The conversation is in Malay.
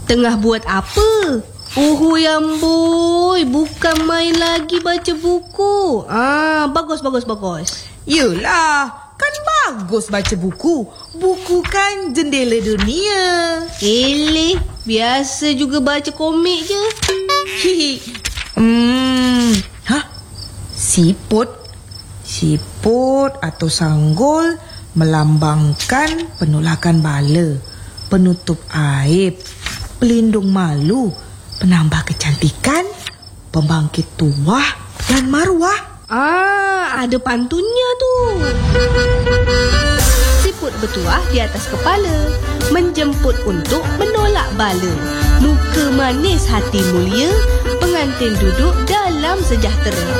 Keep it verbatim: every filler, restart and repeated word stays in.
Tengah buat apa? Oh yang boy, bukan main lagi baca buku. Ah, bagus bagus bagus. Yelah, kan bagus baca buku. Buku kan jendela dunia. Eleh, biasa juga baca komik je. Hihi. Hmm, hah? Siput. Siput atau sanggul melambangkan penolakan bala, penutup aib, pelindung malu, penambah kecantikan, pembangkit tuah dan maruah. Ah, ada pantunnya tu. Siput bertuah di atas kepala, menjemput untuk menolak bala. Muka manis hati mulia, pengantin duduk dalam sejahtera.